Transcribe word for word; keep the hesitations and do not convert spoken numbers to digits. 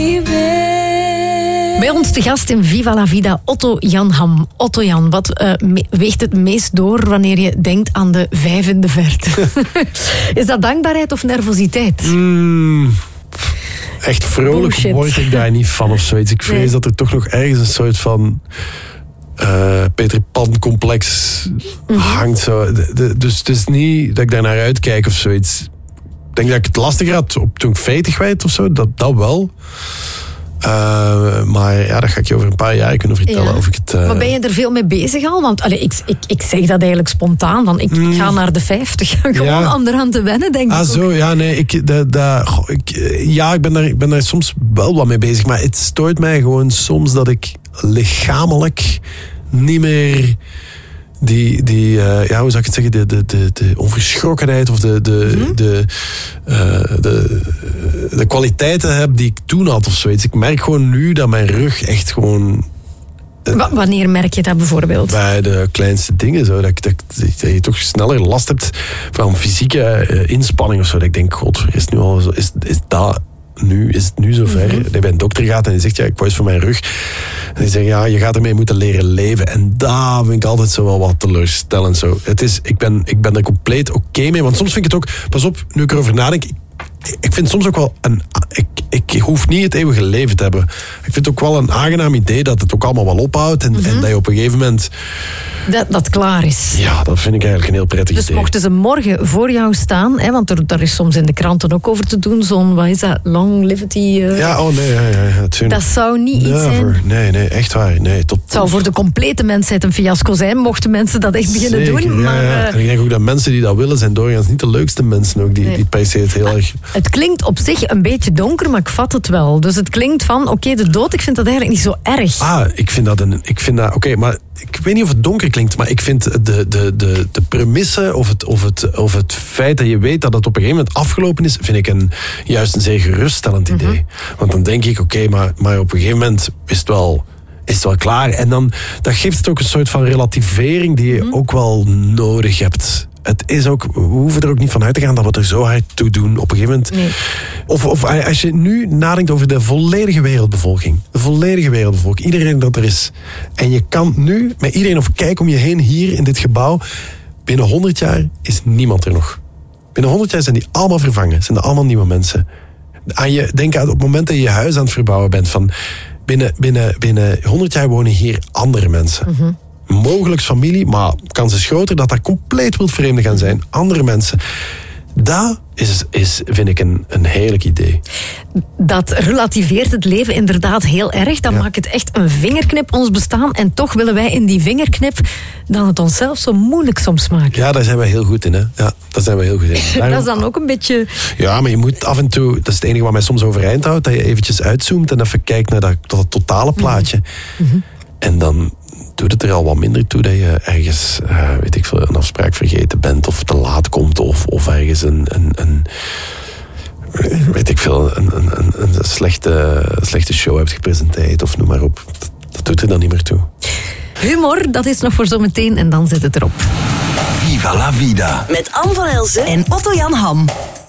Bij ons te gast in Viva la Vida, Otto-Jan Ham. Otto-Jan, wat uh, me- weegt het meest door wanneer je denkt aan de vijf in de verte? Is dat dankbaarheid of nervositeit? Mm, echt vrolijk Bullshit. word ik daar niet van of zoiets. Ik vrees Nee. dat er toch nog ergens een soort van uh, Peter Pan-complex mm-hmm. hangt. Zo. De, de, dus het is niet dat ik daar naar uitkijk of zoiets. Ik denk dat ik het lastiger had op, toen ik veertig werd of zo. Dat, dat wel. Uh, maar ja, dat ga ik je over een paar jaar kunnen vertellen. Ja. Of ik het, uh... Maar ben je er veel mee bezig al? Want allee, ik, ik, ik zeg dat eigenlijk spontaan. Want ik, Mm. ik ga naar de vijftig. Gewoon Ja. om eraan te wennen, denk Ah, ik. zo, ook. ja, nee, ik, dat, dat, goh, ik, ja, ik ben, daar, ik ben daar soms wel wat mee bezig. Maar het stoort mij gewoon soms dat ik lichamelijk niet meer die, die uh, ja, hoe zou ik het zeggen, de, de, de, de onverschrokkenheid of de, de, mm-hmm. de, uh, de, de kwaliteiten heb die ik toen had of zoiets. Ik merk gewoon nu dat mijn rug echt gewoon... W- wanneer merk je dat bijvoorbeeld? Bij de kleinste dingen, zo, dat, ik- dat, ik- dat je toch sneller last hebt van fysieke uh, inspanning of zo. Dat ik denk, god, is het nu al zo, is, is dat nu, is het nu zover? Mm-hmm. Dat je bij een dokter gaat en die zegt, ja, ik wou eens voor mijn rug. En die zegt, ja, je gaat ermee moeten leren leven. En daar vind ik altijd zo wel wat teleurstellend. Zo. Het is, ik, ben, ik ben er compleet oké okay mee, want soms vind ik het ook, pas op, nu ik erover nadenk, ik, ik vind soms ook wel een, ik, ik hoef niet het eeuwige leven te hebben. Ik vind het ook wel een aangenaam idee dat het ook allemaal wel ophoudt en, mm-hmm. en dat je op een gegeven moment... Dat dat klaar is. Ja, dat vind ik eigenlijk een heel prettig Dus idee. mochten ze morgen voor jou staan, hè, want er, daar is soms in de kranten ook over te doen, zo'n, wat is dat, longevity... Uh, Ja, oh nee, ja, ja, ja, dat zou niet iets Never. zijn... Nee, nee, echt waar. Nee, tot, Het zou voor de complete mensheid een fiasco zijn, mochten mensen dat echt beginnen Zeker, doen. ja, Maar, ja. uh, En ik denk ook dat mensen die dat willen, zijn doorgaans niet de leukste mensen ook, die, Nee. die per se het heel erg... het klinkt op zich een beetje donker, maar ik vat het wel. Dus het klinkt van, oké, okay, de dood, ik vind dat eigenlijk niet zo erg. Ah, ik vind dat een... Ik vind dat... Oké, okay, maar ik weet niet of het donker klinkt, maar ik vind de, de, de, de premisse of het, of, het, of het feit dat je weet dat het op een gegeven moment afgelopen is, vind ik een, juist een zeer geruststellend idee. Mm-hmm. Want dan denk ik, oké, okay, maar, maar op een gegeven moment is het wel... is het wel klaar. En dan dat geeft het ook een soort van relativering die je mm-hmm. ook wel nodig hebt. Het is ook, we hoeven er ook niet van uit te gaan dat we het er zo hard toe doen op een gegeven moment. Nee. Of, of als je nu nadenkt over de volledige wereldbevolking. De volledige wereldbevolking. Iedereen dat er is. En je kan nu met iedereen, of kijk om je heen hier in dit gebouw. Binnen honderd jaar is niemand er nog. Binnen honderd jaar zijn die allemaal vervangen. Zijn er allemaal nieuwe mensen. Aan je, denk aan op het moment dat je je huis aan het verbouwen bent. Van binnen, binnen, binnen honderd jaar wonen hier andere mensen. Mm-hmm. Mogelijk familie, maar kans is groter dat dat compleet wildvreemden gaan zijn. Andere mensen. Dat is, is vind ik, een, een heerlijk idee. Dat relativeert het leven inderdaad heel erg. Dat ja. maakt het echt een vingerknip, ons bestaan. En toch willen wij in die vingerknip dan het onszelf zo moeilijk soms maken. Ja, daar zijn we heel goed in. Hè? Ja, daar zijn we heel goed in. Daarom, dat is dan ook een beetje... Ja, maar je moet af en toe... Dat is het enige wat mij soms overeind houdt. Dat je eventjes uitzoomt en even kijkt naar dat, dat totale plaatje. Mm-hmm. En dan doet het er al wat minder toe dat je ergens, uh, weet ik veel, een afspraak vergeten bent of te laat komt of, of ergens een, een, een weet ik veel, een, een, een, een slechte, slechte show hebt gepresenteerd of noem maar op. Dat, dat doet er dan niet meer toe. Humor, dat is nog voor zometeen en dan zit het erop. Viva la Vida. Met Anne van Elzen en Otto-Jan Ham.